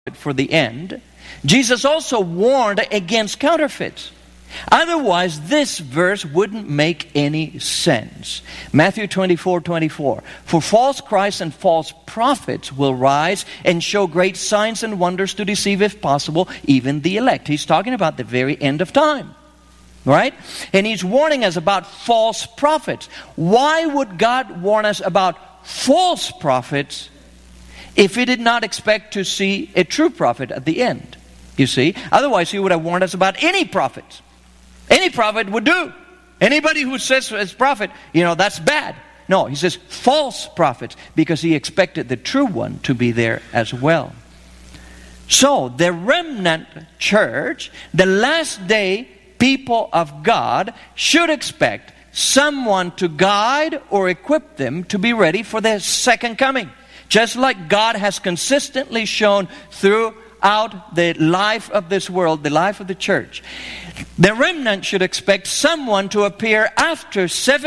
for the end, Jesus also warned against counterfeits. Otherwise, this verse wouldn't make any sense. Matthew 24:24. For false Christs and false prophets will rise and show great signs and wonders to deceive, if possible, even the elect. He's talking about the very end of time. Right? And he's warning us about false prophets. Why would God warn us about false prophets if he did not expect to see a true prophet at the end? You see? Otherwise, he would have warned us about any prophets. Any prophet would do. Anybody who says as prophet, that's bad. No, he says false prophets, because he expected the true one to be there as well. So, the remnant church, the last day people of God, should expect someone to guide or equip them to be ready for the second coming. Just like God has consistently shown throughout the life of this world, the life of the church. The remnant should expect someone to appear after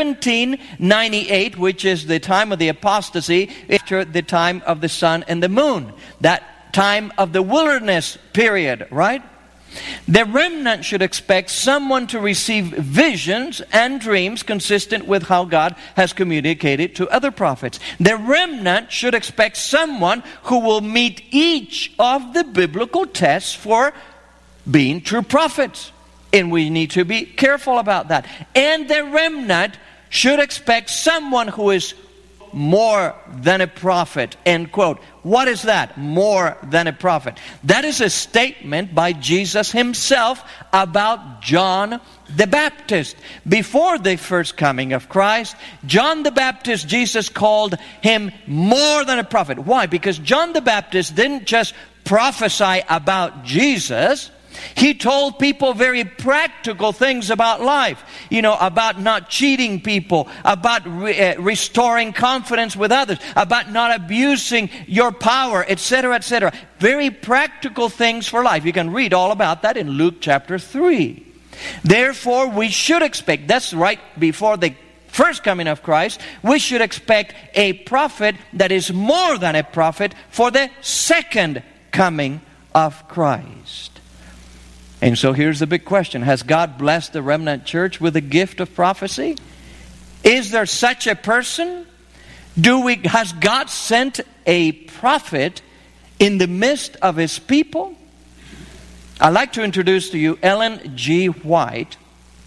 1798, which is the time of the apostasy, after the time of the sun and the moon. That time of the wilderness period, right? The remnant should expect someone to receive visions and dreams consistent with how God has communicated to other prophets. The remnant should expect someone who will meet each of the biblical tests for being true prophets. And we need to be careful about that. And the remnant should expect someone who is more than a prophet, end quote. What is that? More than a prophet. That is a statement by Jesus himself about John the Baptist. Before the first coming of Christ, John the Baptist, Jesus called him more than a prophet. Why? Because John the Baptist didn't just prophesy about Jesus. He told people very practical things about life. About not cheating people, about restoring confidence with others, about not abusing your power, etc., etc. Very practical things for life. You can read all about that in Luke chapter 3. Therefore, we should expect, that's right before the first coming of Christ, we should expect a prophet that is more than a prophet for the second coming of Christ. And so here's the big question. Has God blessed the remnant church with the gift of prophecy? Is there such a person? Has God sent a prophet in the midst of his people? I'd like to introduce to you Ellen G. White,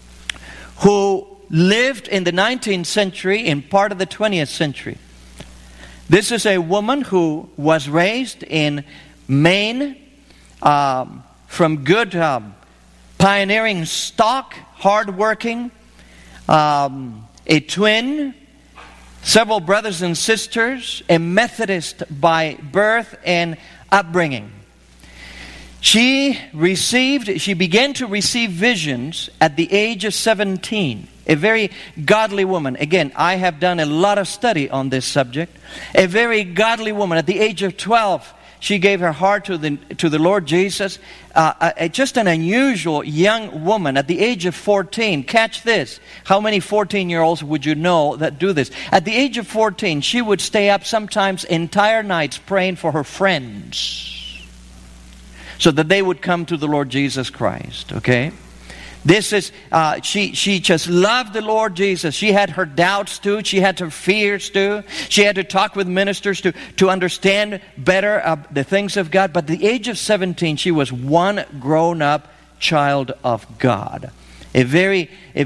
who lived in the 19th century and part of the 20th century. This is a woman who was raised in Maine, from good pioneering stock, hardworking, a twin, several brothers and sisters, a Methodist by birth and upbringing. She began to receive visions at the age of 17. A very godly woman. Again, I have done a lot of study on this subject. A very godly woman. At the age of 12, she gave her heart to the Lord Jesus. Just an unusual young woman at the age of 14. Catch this. How many 14-year-olds would you know that do this? At the age of 14, she would stay up sometimes entire nights praying for her friends so that they would come to the Lord Jesus Christ. Okay? This is, she just loved the Lord Jesus. She had her doubts too. She had her fears too. She had to talk with ministers to understand better the things of God. But at the age of 17, she was one grown-up child of God. A very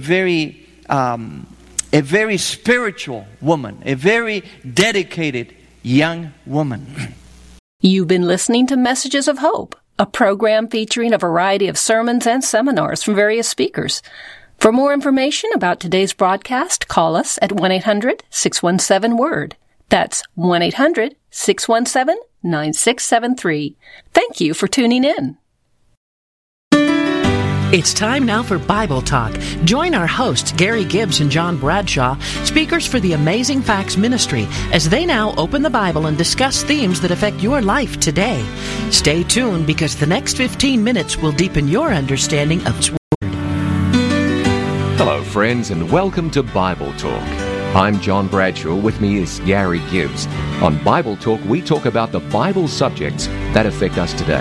spiritual woman. A very dedicated young woman. You've been listening to Messages of Hope, a program featuring a variety of sermons and seminars from various speakers. For more information about today's broadcast, call us at 1-800-617-WORD. That's 1-800-617-9673. Thank you for tuning in. It's time now for Bible Talk. Join our hosts, Gary Gibbs and John Bradshaw, speakers for the Amazing Facts Ministry, as they now open the Bible and discuss themes that affect your life today. Stay tuned, because the next 15 minutes will deepen your understanding of its Word. Hello, friends, and welcome to Bible Talk. I'm John Bradshaw. With me is Gary Gibbs. On Bible Talk, we talk about the Bible subjects that affect us today.